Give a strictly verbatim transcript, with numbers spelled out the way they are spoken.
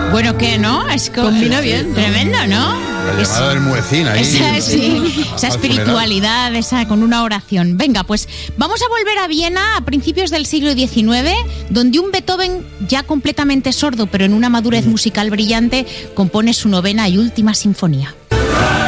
Bueno, ¿qué, no? Es co- Combina bien. Tremendo, ¿no? La llamada del muecín ahí. Esa, sí, esa al espiritualidad, esa con una oración. Venga, pues vamos a volver a Viena a principios del siglo diecinueve, donde un Beethoven ya completamente sordo, pero en una madurez musical brillante, compone su novena y última sinfonía.